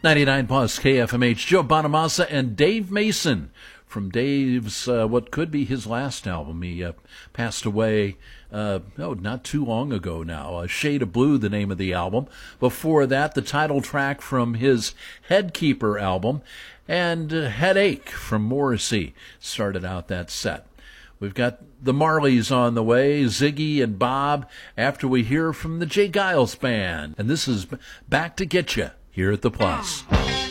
99 plus KFMH, Joe Bonamassa and Dave Mason from Dave's, what could be his last album. He passed away, not too long ago now. A Shade of Blue, the name of the album. Before that, the title track from his Headkeeper album, and Headache from Morrissey started out that set. We've got the Marleys on the way, Ziggy and Bob, after we hear from the Jay Giles Band. And this is Back to Get Ya here at the Plus.